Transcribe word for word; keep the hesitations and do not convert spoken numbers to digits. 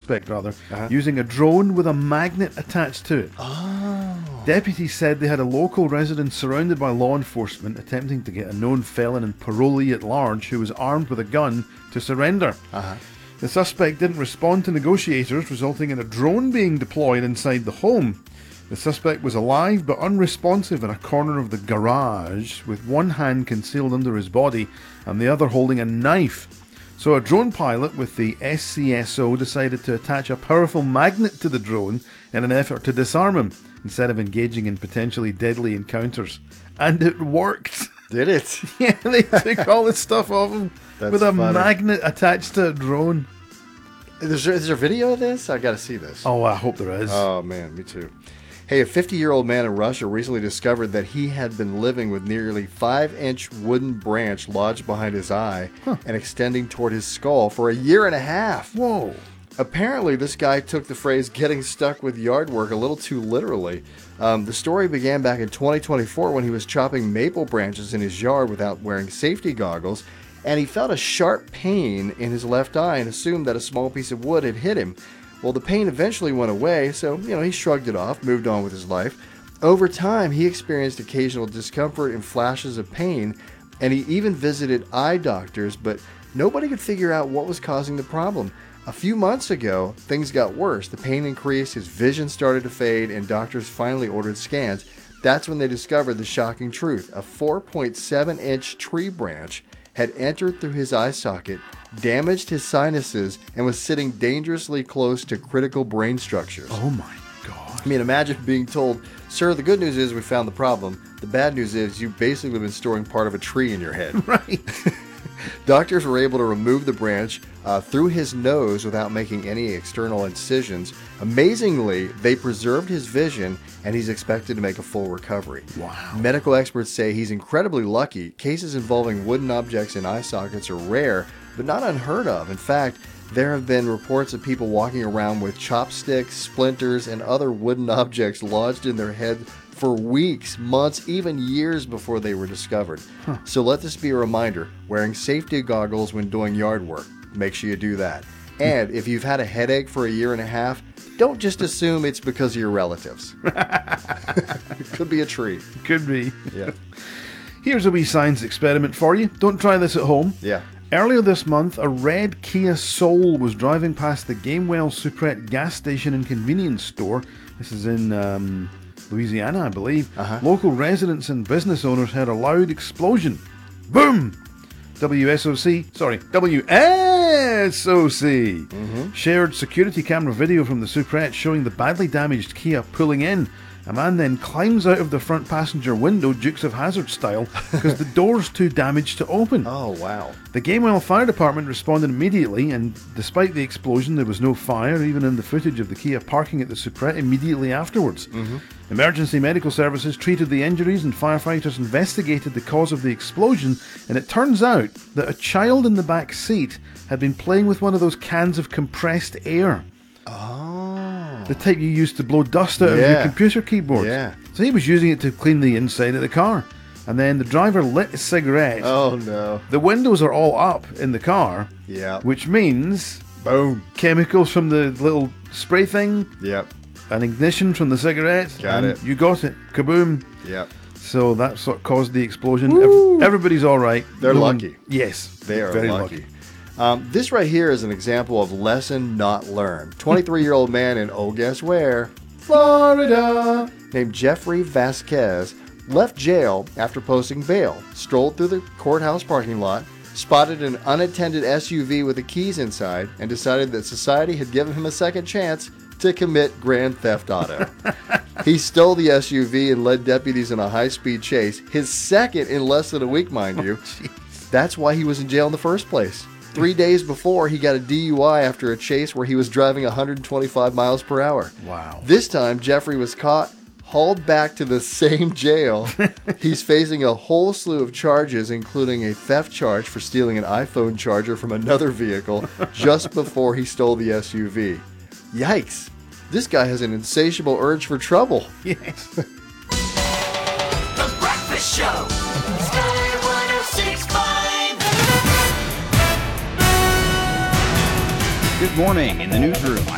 suspect rather, Uh-huh. using a drone with a magnet attached to it. Oh. Deputies said they had a local resident surrounded by law enforcement attempting to get a known felon and parolee at large who was armed with a gun to surrender. Uh-huh. The suspect didn't respond to negotiators, resulting in a drone being deployed inside the home. The suspect was alive but unresponsive in a corner of the garage, with one hand concealed under his body and the other holding a knife. So a drone pilot with the S C S O decided to attach a powerful magnet to the drone in an effort to disarm him, instead of engaging in potentially deadly encounters. And it worked. Did it? Yeah, they took all this stuff off him That's with a funny. magnet attached to a drone. Is there, is there video of this? I got to see this. Oh, I hope there is. Oh, man, me too. Hey, a fifty-year-old man in Russia recently discovered that he had been living with nearly five-inch wooden branch lodged behind his eye Huh. and extending toward his skull for a year and a half. Whoa. Apparently, this guy took the phrase getting stuck with yard work a little too literally. Um, the story began back in twenty twenty-four when he was chopping maple branches in his yard without wearing safety goggles, and he felt a sharp pain in his left eye and assumed that a small piece of wood had hit him. Well, the pain eventually went away, so, you know, he shrugged it off, moved on with his life. Over time, he experienced occasional discomfort and flashes of pain, and he even visited eye doctors, but nobody could figure out what was causing the problem. A few months ago, things got worse. The pain increased, his vision started to fade, and doctors finally ordered scans. That's when they discovered the shocking truth. A four point seven inch tree branch had entered through his eye socket, damaged his sinuses, and was sitting dangerously close to critical brain structures. Oh my God. I mean, imagine being told, sir, the good news is we found the problem. The bad news is you've basically been storing part of a tree in your head. Right. Doctors were able to remove the branch uh, through his nose without making any external incisions. Amazingly, they preserved his vision, and he's expected to make a full recovery. Wow. Medical experts say he's incredibly lucky. Cases involving wooden objects in eye sockets are rare, but not unheard of. In fact, there have been reports of people walking around with chopsticks, splinters, and other wooden objects lodged in their head for weeks, months, even years before they were discovered. Huh. So let this be a reminder, wearing safety goggles when doing yard work. Make sure you do that. And if you've had a headache for a year and a half, don't just assume it's because of your relatives. It could be a tree. Could be. Yeah. Here's a wee science experiment for you. Don't try this at home. Yeah. Earlier this month, a red Kia Soul was driving past the Gamewell Superette gas station and convenience store. This is in um, Louisiana, I believe. Uh-huh. Local residents and business owners heard a loud explosion. Boom! W S O C, sorry, W S O C Mm-hmm. shared security camera video from the Superette showing the badly damaged Kia pulling in. A man then climbs out of the front passenger window, Dukes of Hazzard style, because the door's too damaged to open. Oh, wow. The Gamewell Fire Department responded immediately, and despite the explosion, there was no fire, even in the footage of the Kia parking at the Superette immediately afterwards. Mm-hmm. Emergency medical services treated the injuries, and firefighters investigated the cause of the explosion, and it turns out that a child in the back seat had been playing with one of those cans of compressed air. Oh. The type you use to blow dust out of Yeah. your computer keyboard. Yeah. So he was using it to clean the inside of the car. And then the driver lit a cigarette. Oh, no. The windows are all up in the car, Yeah. which means Boom. chemicals from the little spray thing, Yep. an ignition from the cigarette. Got and it. You got it. Kaboom. Yep. So that's what caused the explosion. Woo. Ev- Everybody's all right. They're No one- lucky. Yes. They are very lucky. lucky. Um, this right here is an example of lesson not learned. twenty-three-year-old man in, oh, guess where? Florida. Named Jeffrey Vasquez left jail after posting bail, strolled through the courthouse parking lot, spotted an unattended S U V with the keys inside, and decided that society had given him a second chance to commit grand theft auto. He stole the S U V and led deputies in a high-speed chase, his second in less than a week, mind you. That's why he was in jail in the first place. Three days before, he got a D U I after a chase where he was driving one hundred twenty-five miles per hour. Wow. This time, Jeffrey was caught, hauled back to the same jail. He's facing a whole slew of charges, including a theft charge for stealing an iPhone charger from another vehicle just before he stole the S U V. Yikes. This guy has an insatiable urge for trouble. Yes. The Breakfast Show. Sky one oh six point five. Good morning in the newsroom.